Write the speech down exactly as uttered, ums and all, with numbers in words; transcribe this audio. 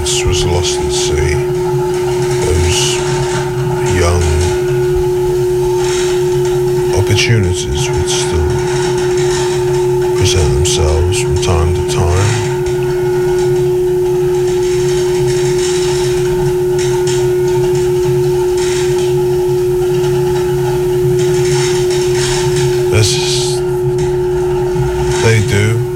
past was lost at sea. Those young opportunities would still present themselves from time to time. As they do.